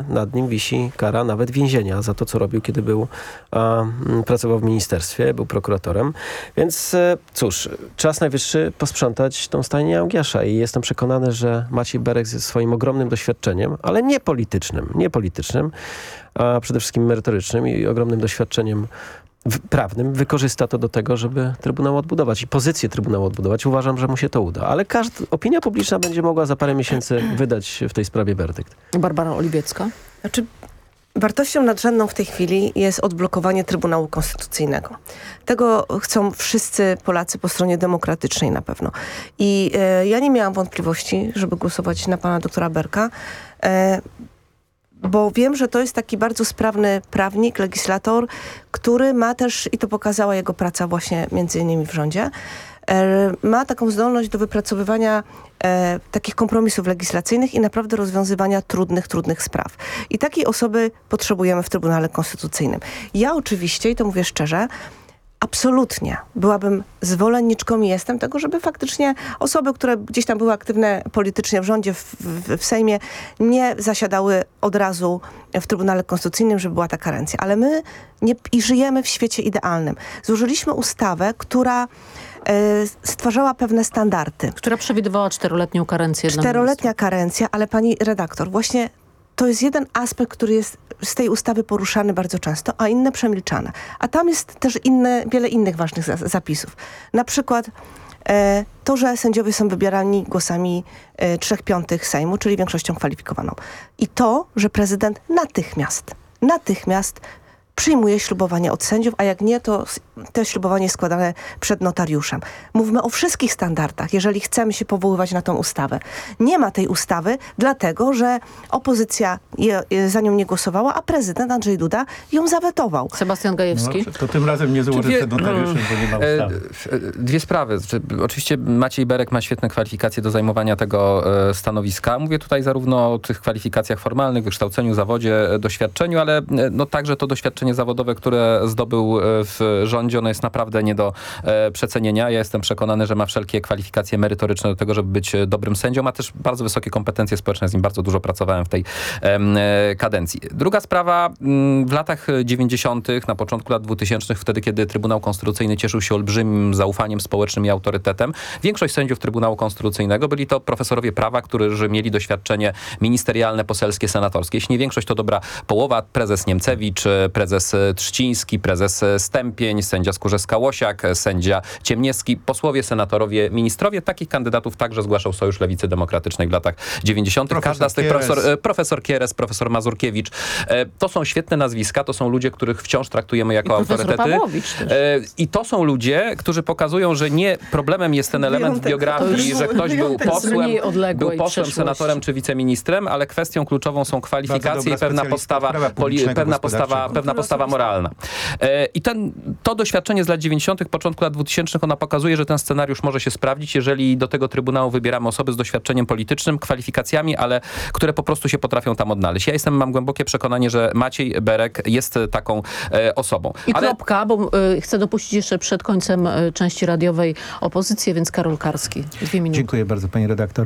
nad nim wisi kara nawet więzienia za to, co robił, kiedy pracował w ministerstwie, był prokuratorem. Więc cóż, czas najwyższy posprzątać tą stajnię Augiasza i jestem przekonany, że Maciej Berek ze swoim ogromnym doświadczeniem, ale nie politycznym, a przede wszystkim merytorycznym i ogromnym doświadczeniem prawnym wykorzysta to do tego, żeby Trybunał odbudować i pozycję Trybunału odbudować. Uważam, że mu się to uda. Ale opinia publiczna będzie mogła za parę miesięcy wydać w tej sprawie werdykt. Barbara Oliwiecka. Znaczy, wartością nadrzędną w tej chwili jest odblokowanie Trybunału Konstytucyjnego. Tego chcą wszyscy Polacy po stronie demokratycznej na pewno. I ja nie miałam wątpliwości, żeby głosować na pana doktora Berka, bo wiem, że to jest taki bardzo sprawny prawnik, legislator, który ma też, i to pokazała jego praca właśnie między innymi w rządzie, ma taką zdolność do wypracowywania takich kompromisów legislacyjnych i naprawdę rozwiązywania trudnych spraw. I takiej osoby potrzebujemy w Trybunale Konstytucyjnym. Ja oczywiście, i to mówię szczerze, absolutnie byłabym zwolenniczką i jestem tego, żeby faktycznie osoby, które gdzieś tam były aktywne politycznie w rządzie, w Sejmie, nie zasiadały od razu w Trybunale Konstytucyjnym, żeby była ta karencja. Ale my żyjemy w świecie idealnym. Złożyliśmy ustawę, która stwarzała pewne standardy. Która przewidywała 4-letnią karencję. 4-letnia karencja, ale pani redaktor, właśnie to jest jeden aspekt, który jest z tej ustawy poruszany bardzo często, a inne przemilczane. A tam jest też wiele innych ważnych zapisów. Na przykład to, że sędziowie są wybierani głosami 3/5 Sejmu, czyli większością kwalifikowaną. I to, że prezydent natychmiast przyjmuje ślubowanie od sędziów, a jak nie, to to ślubowanie jest składane przed notariuszem. Mówmy o wszystkich standardach, jeżeli chcemy się powoływać na tą ustawę. Nie ma tej ustawy, dlatego że opozycja za nią nie głosowała, a prezydent Andrzej Duda ją zawetował. Sebastian Gajewski. No, to tym razem nie złoży przed notariuszem, bo nie ma ustawy. Dwie sprawy. Oczywiście Maciej Berek ma świetne kwalifikacje do zajmowania tego stanowiska. Mówię tutaj zarówno o tych kwalifikacjach formalnych, wykształceniu, zawodzie, doświadczeniu, ale także to doświadczenie zawodowe, które zdobył w rządzie, ono jest naprawdę nie do przecenienia. Ja jestem przekonany, że ma wszelkie kwalifikacje merytoryczne do tego, żeby być dobrym sędzią. Ma też bardzo wysokie kompetencje społeczne. Z nim bardzo dużo pracowałem w tej kadencji. Druga sprawa. W latach 90., na początku lat 2000, wtedy, kiedy Trybunał Konstytucyjny cieszył się olbrzymim zaufaniem społecznym i autorytetem, większość sędziów Trybunału Konstytucyjnego byli to profesorowie prawa, którzy mieli doświadczenie ministerialne, poselskie, senatorskie. Jeśli nie większość, to dobra połowa. Prezes Niemcewicz, prezes Trzciński, prezes Stępień, sędzia Skórzewska-Łosiak, sędzia Ciemniewski, posłowie, senatorowie, ministrowie. Takich kandydatów także zgłaszał Sojusz Lewicy Demokratycznej w latach 90. Każda z tych profesor Kieres, profesor Mazurkiewicz. To są świetne nazwiska, to są ludzie, których wciąż traktujemy jako autorytety. I to są ludzie, którzy pokazują, że nie problemem jest ten element w biografii, że ktoś był posłem, senatorem czy wiceministrem, ale kwestią kluczową są kwalifikacje i pewna postawa moralna. I to doświadczenie z lat 90., początku lat 2000 ona pokazuje, że ten scenariusz może się sprawdzić, jeżeli do tego Trybunału wybieramy osoby z doświadczeniem politycznym, kwalifikacjami, ale które po prostu się potrafią tam odnaleźć. Ja mam głębokie przekonanie, że Maciej Berek jest taką osobą. I kropka, bo chcę dopuścić jeszcze przed końcem części radiowej opozycję, więc Karol Karski. 2 minuty. Dziękuję bardzo, pani redaktor.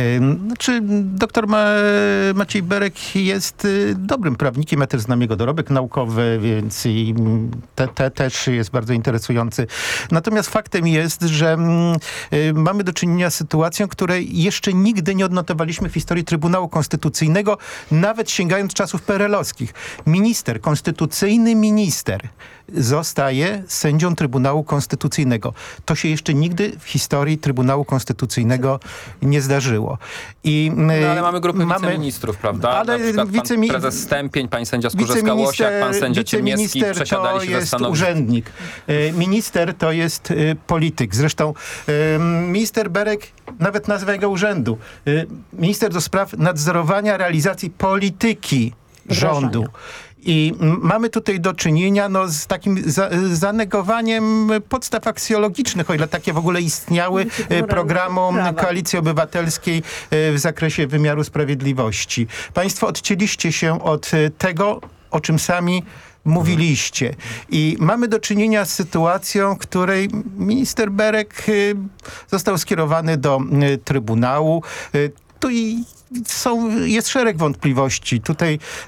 Doktor Maciej Berek jest dobrym prawnikiem, ja też znam jego dorobek naukowy, więc i też jest bardzo interesujący. Natomiast faktem jest, że mamy do czynienia z sytuacją, której jeszcze nigdy nie odnotowaliśmy w historii Trybunału Konstytucyjnego, nawet sięgając czasów PRL-owskich. Konstytucyjny minister zostaje sędzią Trybunału Konstytucyjnego. To się jeszcze nigdy w historii Trybunału Konstytucyjnego nie zdarzyło. Ale mamy grupę wiceministrów, prawda? Ale pan prezes Stępień, pani sędzia Skórzewska-Łosiak, pan sędzia Ciemniewski przesiadali się ze stanowisk. Urzędnik. Minister to jest polityk. Zresztą minister Berek nawet nazwa jego urzędu. Minister do spraw nadzorowania realizacji polityki rządu. I mamy tutaj do czynienia z takim zanegowaniem podstaw aksjologicznych, o ile takie w ogóle istniały, programu Koalicji Obywatelskiej w zakresie wymiaru sprawiedliwości. Państwo odcięliście się od tego, o czym sami mówiliście. I mamy do czynienia z sytuacją, w której minister Berek został skierowany do Trybunału. Tu jest szereg wątpliwości. Tutaj